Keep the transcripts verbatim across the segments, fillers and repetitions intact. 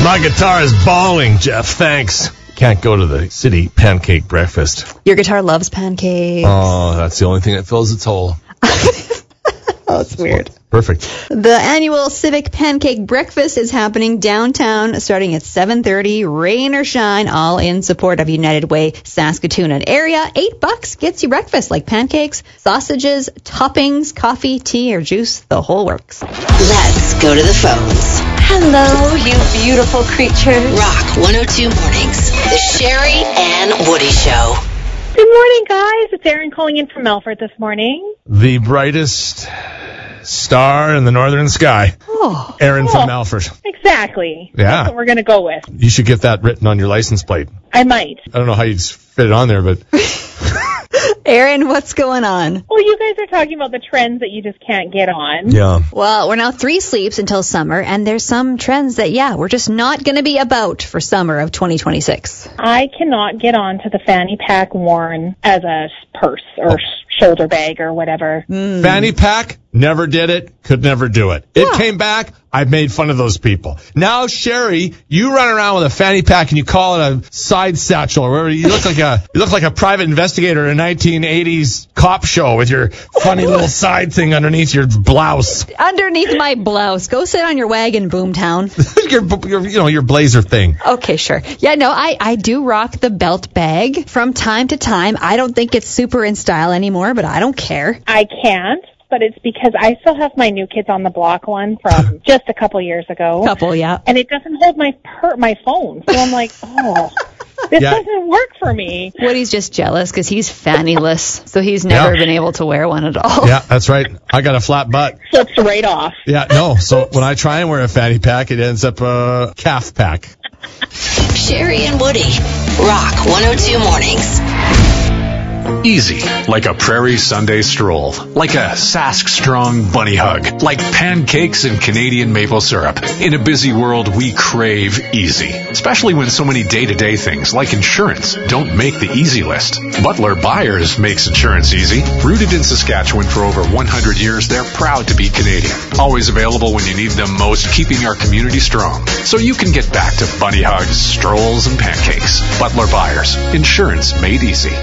My guitar is bawling, Jeff. Thanks. Can't go to the city pancake breakfast. Your guitar loves pancakes. Oh, that's the only thing that fills its hole. Oh, it's weird. Perfect. The annual Civic Pancake Breakfast is happening downtown starting at seven thirty, rain or shine, all in support of United Way, Saskatoon and area. Eight bucks gets you breakfast like pancakes, sausages, toppings, coffee, tea, or juice, the whole works. Let's go to the phones. Hello, you beautiful creatures. Rock one oh two Mornings, the Sherry and Woody Show. Good morning, guys. It's Erin calling in from Melfort this morning. The brightest star in the northern sky. Oh, Erin cool. from Melfort. Exactly. Yeah. That's what we're going to go with. You should get that written on your license plate. I might. I don't know how you'd fit it on there, but... Erin, what's going on? Well, you guys are talking about the trends that you just can't get on. Yeah. Well, we're now three sleeps until summer, and there's some trends that, yeah, we're just not going to be about for summer of twenty twenty-six. I cannot get on to the fanny pack worn as a purse or oh. shoulder bag or whatever. Mm. Fanny pack? Never did it. Could never do it. It yeah. came back. I've made fun of those people. Now, Sherry, you run around with a fanny pack and you call it a side satchel or whatever. You look like a you look like a private investigator in a nineteen eighties cop show with your funny little side thing underneath your blouse. Underneath my blouse. Go sit on your wagon, Boomtown. your, your, you know, your blazer thing. Okay, sure. Yeah, no, I, I do rock the belt bag from time to time. I don't think it's super in style anymore, but I don't care. I can't. But it's because I still have my New Kids on the Block one from just a couple years ago. Couple, yeah. And it doesn't hold my per- my phone. So I'm like, oh, this yeah. doesn't work for me. Woody's just jealous because he's fannyless, so he's never yeah. been able to wear one at all. Yeah, that's right. I got a flat butt. Slips right off. Yeah, no. So when I try and wear a fanny pack, it ends up a calf pack. Sherry and Woody, Rock one oh two Mornings. Easy, like a Prairie Sunday stroll, like a Sask Strong bunny hug, like pancakes and Canadian maple syrup. In a busy world, we crave easy, especially when so many day-to-day things, like insurance, don't make the easy list. Butler Buyers makes insurance easy. Rooted in Saskatchewan for over one hundred years, they're proud to be Canadian. Always available when you need them most, keeping our community strong. So you can get back to bunny hugs, strolls, and pancakes. Butler Buyers, insurance made easy.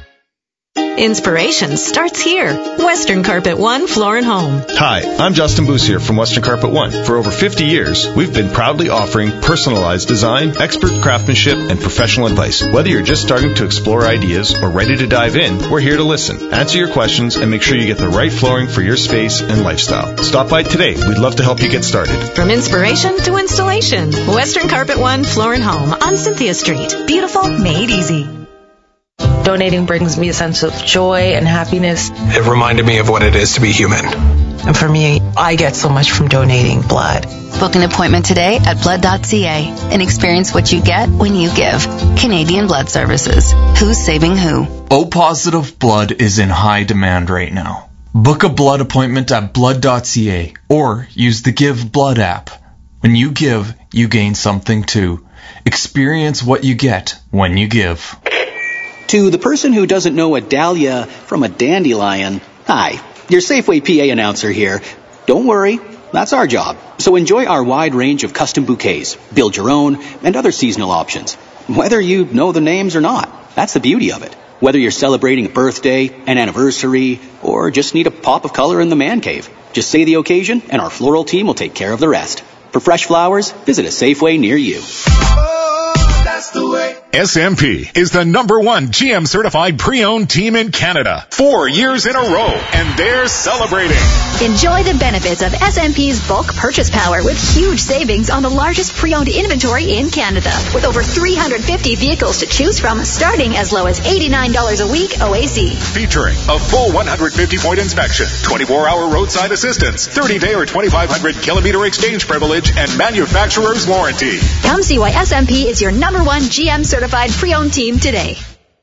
Inspiration starts here. Western Carpet One Floor and Home. Hi, I'm Justin Boussier from Western Carpet One. For over fifty years, we've been proudly offering personalized design, expert craftsmanship, and professional advice. Whether you're just starting to explore ideas or ready to dive in, we're here to listen, answer your questions, and make sure you get the right flooring for your space and lifestyle. Stop by today. We'd love to help you get started. From inspiration to installation, Western Carpet One Floor and Home on Cynthia Street. Beautiful, made easy. Donating brings me a sense of joy and happiness. It reminded me of what it is to be human. And for me, I get so much from donating blood. Book an appointment today at blood dot c a and experience what you get when you give. Canadian Blood Services. Who's saving who? O-positive blood is in high demand right now. Book a blood appointment at blood dot c a or use the Give Blood app. When you give, you gain something too. Experience what you get when you give. To the person who doesn't know a dahlia from a dandelion, hi, your Safeway P A announcer here. Don't worry, that's our job. So enjoy our wide range of custom bouquets, build your own, and other seasonal options. Whether you know the names or not, that's the beauty of it. Whether you're celebrating a birthday, an anniversary, or just need a pop of color in the man cave, just say the occasion and our floral team will take care of the rest. For fresh flowers, visit a Safeway near you. Oh, that's the way. S M P is the number one G M certified pre-owned team in Canada. Four years in a row, and they're celebrating. Enjoy the benefits of S M P's bulk purchase power with huge savings on the largest pre-owned inventory in Canada. With over three hundred fifty vehicles to choose from, starting as low as eighty-nine dollars a week O A C. Featuring a full one hundred fifty point inspection, twenty-four hour roadside assistance, thirty day or twenty-five hundred kilometer exchange privilege, and manufacturer's warranty. Come see why S M P is your number one G M certified pre-owned team today.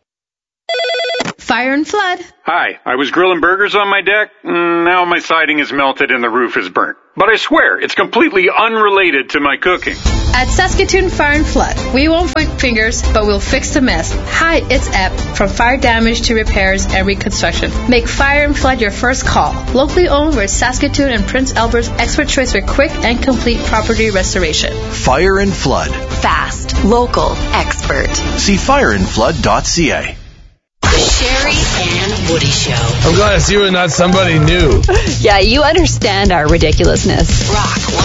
Fire and flood. Hi, I was grilling burgers on my deck. Now my siding is melted and the roof is burnt. but I swear it's completely unrelated to my cooking. At Saskatoon Fire and Flood, we won't point fingers, but we'll fix the mess. Hi, it's Ep, from fire damage to repairs and reconstruction. Make Fire and Flood your first call. Locally owned, we're Saskatoon and Prince Albert's expert choice for quick and complete property restoration. Fire and Flood. Fast, local, expert. See fire and flood dot c a. The Sherry and Woody Show. I'm glad it's you and not somebody new. Yeah, you understand our ridiculousness. Rock